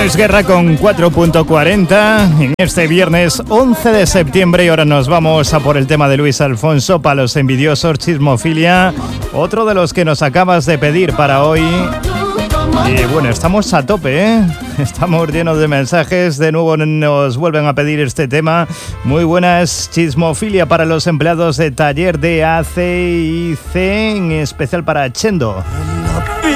Luis Guerra con 4.40 en este viernes 11 de septiembre y ahora nos vamos a por el tema de Luis Alfonso, para los envidiosos, chismofilia, otro de los que nos acabas de pedir para hoy. Y bueno, estamos a tope, ¿eh? Estamos llenos de mensajes, de nuevo nos vuelven a pedir este tema. Muy buenas, chismofilia para los empleados de taller de ACIC, en especial para Chendo.